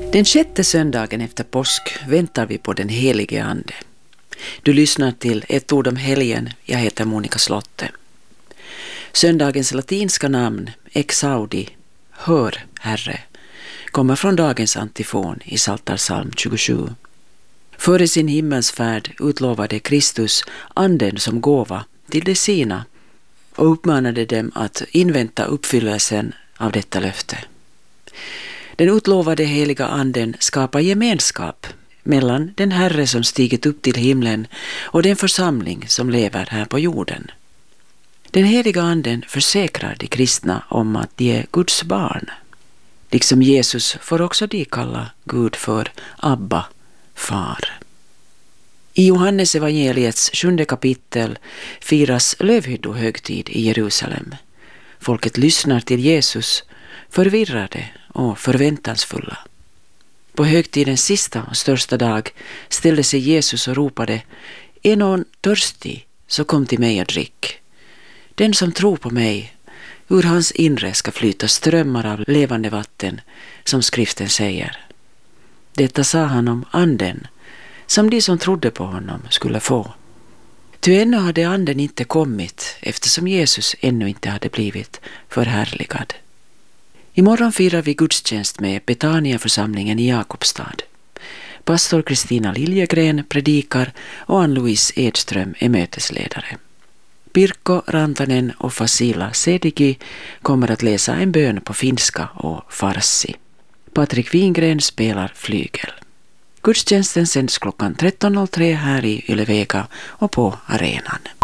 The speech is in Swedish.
Den 6:e söndagen efter påsk väntar vi på den helige ande. Du lyssnar till Ett ord om helgen. Jag heter Monica Slotte. Söndagens latinska namn, Exaudi, hör Herre, kommer från dagens antifon i Psaltarpsalm 27. Före sin himmelsfärd utlovade Kristus anden som gåva till de sina och uppmanade dem att invänta uppfyllelsen av detta löfte. Den utlovade heliga anden skapar gemenskap mellan den Herre som stigit upp till himlen och den församling som lever här på jorden. Den heliga anden försäkrar de kristna om att de är Guds barn. Liksom Jesus får också de kalla Gud för Abba, far. I Johannes evangeliets 7:e kapitel firas lövhyddohögtid i Jerusalem. Folket lyssnar till Jesus, förvirrade och förväntansfulla. På högtidens sista och största dag ställde sig Jesus och ropade: "Är någon törstig, så kom till mig och drick. Den som tror på mig, ur hans inre ska flyta strömmar av levande vatten, som skriften säger." Detta sa han om anden, som de som trodde på honom skulle få. Ty ännu hade anden inte kommit, eftersom Jesus ännu inte hade blivit förhärligad. Imorgon firar vi gudstjänst med Betania-församlingen i Jakobstad. Pastor Kristina Liljegren predikar och Ann-Louise Edström är mötesledare. Pirkko Rantanen och Fasila Sedigi kommer att läsa en bön på finska och farsi. Patrik Wingren spelar flygel. Gudstjänsten sänds klockan 13.03 här i Ylevega och på arenan.